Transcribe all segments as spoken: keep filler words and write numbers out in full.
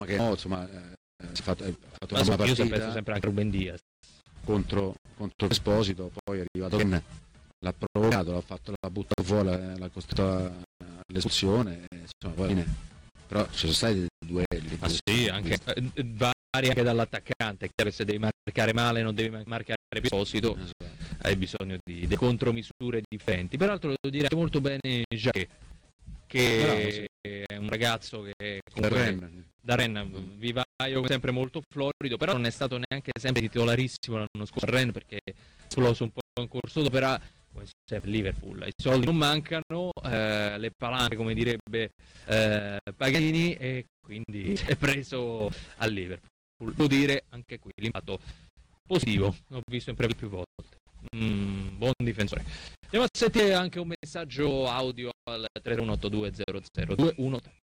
che no, insomma, eh, si è fatto, è fatto Ma una io partita penso sempre anche Ruben Diaz contro, contro Esposito, poi è arrivato Ken, l'ha provocato, l'ha fatto, l'ha buttato fuori, l'ha costretto all'espulsione, insomma, poi alla fine, però ci sono stati dei duelli. Ah sì, anche eh, vari anche dall'attaccante, è chiaro che se devi marcare male non devi marcare più Esposito, hai bisogno di, di contromisure differenti. Peraltro devo dire anche molto bene Jacquet, che Bravo, sì. È un ragazzo che comunque, da Rennes, mm. vivaio sempre molto florido, però non è stato neanche sempre titolarissimo l'anno scorso a Rennes perché è esploso un po' in corso d'opera, come sempre Liverpool, i soldi non mancano, eh, le palanche come direbbe eh, Paganini, e quindi si è preso a Liverpool. Devo dire anche qui l'impatto positivo, l'ho visto in preview più volte. Mm, buon difensore. Andiamo a sentire anche un messaggio audio al tre uno otto due zero zero due uno tre.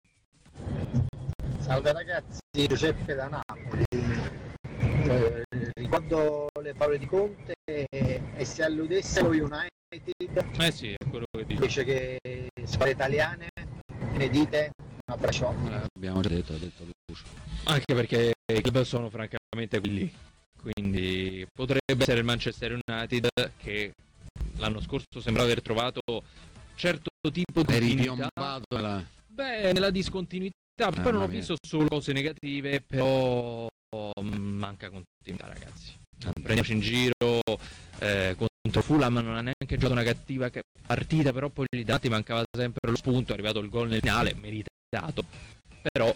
Salve ragazzi, Giuseppe da Napoli. Eh, ricordo le parole di Conte e, e se alludesse allo United, eh sì, è quello che dice. Dice che squadre italiane, ne dite? Un abbraccio. Eh, abbiamo già detto, ha detto Lucio. Anche perché i club sono francamente quelli, quindi potrebbe essere il Manchester United che l'anno scorso sembra aver trovato certo tipo di continuità. La... Beh, nella discontinuità, ah, poi non ho visto solo cose negative, però manca continuità, ragazzi. Prendiamoci in giro, eh, contro Fulham non ha neanche giocato una cattiva partita, però poi gli dati mancava sempre lo spunto, è arrivato il gol nel finale, meritato, però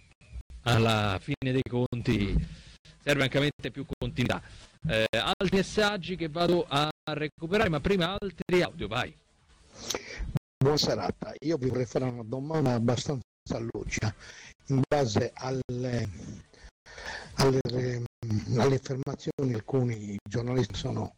alla fine dei conti serve anche più continuità. Eh, altri messaggi che vado a recuperare, ma prima altri audio, vai. Buona serata, io vi vorrei fare una domanda abbastanza logica in base alle, alle, alle affermazioni di alcuni giornalisti. Sono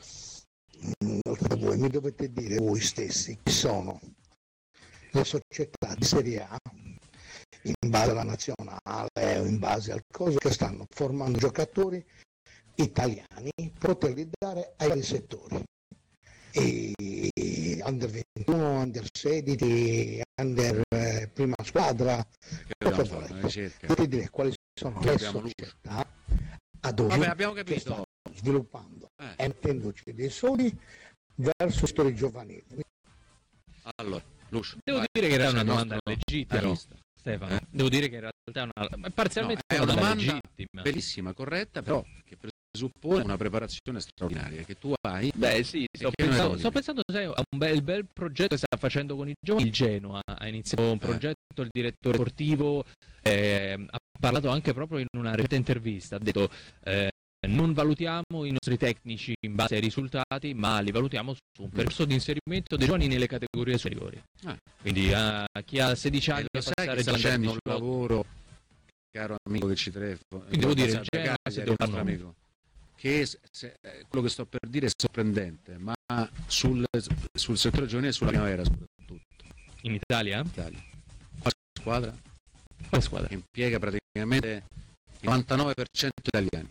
voi mi dovete dire voi stessi chi sono le società di Serie A in base alla nazionale o in base al coso che stanno formando giocatori italiani per poterli dare ai vari settori, e under ventuno, under sedici, under eh, prima squadra, cosa volete dire quali sono le società ad oggi che stanno sviluppando eh. e mettendoci dei soldi verso i settori giovanili. Allora, Lucio, devo vai. dire che era una domanda legittima, no? Stefano, eh? devo dire che in realtà è una parzialmente no, è una domanda legittima, bellissima, corretta, però che presuppone una preparazione straordinaria che tu hai. Beh sì, sto pensando, sto pensando sai, a un bel, bel progetto che sta facendo con i giovani. Il Genoa ha iniziato un progetto, eh. il direttore sportivo eh, ha parlato anche proprio in una recente intervista, ha detto eh, non valutiamo i nostri tecnici in base ai risultati, ma li valutiamo su un percorso di inserimento dei giovani nelle categorie superiori. Ah. Quindi a chi ha sedici anni lo sai che sta facendo un lavoro, caro amico che ci telefono. Quindi devo dire, Genoa, se devo un amico, che se, se, quello che sto per dire è sorprendente, ma sul, sul settore giovanile e sulla primavera soprattutto. In Italia? In Italia. Quale squadra? Quale squadra? Che impiega praticamente il novantanove per cento italiani.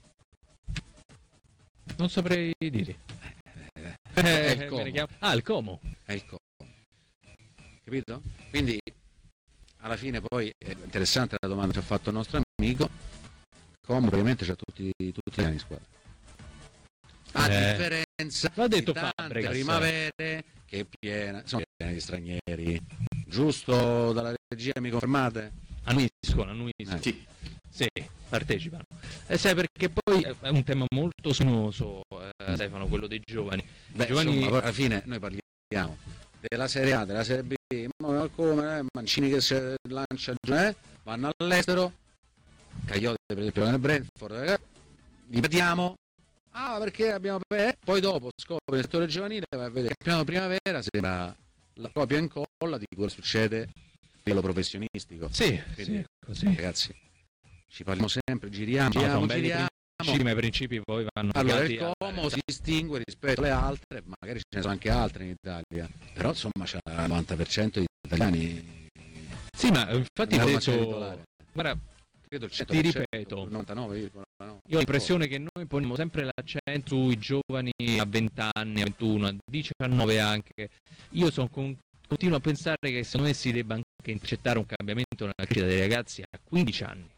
Non saprei dire. Eh, è il Como. Ah, il Como. È il Como. Capito? Quindi alla fine poi è interessante la domanda che ha fatto il nostro amico. Como praticamente c'ha tutti tutti gli anni in squadra. A eh, differenza l'ha detto di tante Fabregas, primavere che è piena, sono piene di stranieri. Giusto, dalla regia mi confermate? Annuiscono, annuiscono. Eh. Sì. Sì, partecipano. E sai perché poi è un tema molto spinoso, eh, Stefano, quello dei giovani. Beh, giovani... Insomma, alla fine noi parliamo della Serie A, della Serie B, ma come eh, Mancini che si lancia, eh, vanno all'estero, Cagliotti per esempio nel Brentford, eh, li vediamo, ah perché abbiamo eh, poi dopo scopre il settore giovanile, vai a vedere il campionato primavera, sembra la copia e incolla di quello che succede a livello professionistico. Sì, quindi, sì, così. Ragazzi, ci parliamo sempre, giriamo, giriamo, no, giriamo. Principi, ma i principi poi vanno. Allora il Como si distingue rispetto alle altre, magari ce ne sono anche altre in Italia, però insomma c'è il novanta per cento di italiani. Sì, ma infatti ho detto, guarda, credo il ti ripeto, novantanove virgola nove. Io ho l'impressione che noi poniamo sempre l'accento sui giovani a venti anni, a ventuno, a diciannove anche. Io sono con, continuo a pensare che secondo me si debba anche intercettare un cambiamento nella crescita dei ragazzi a quindici anni.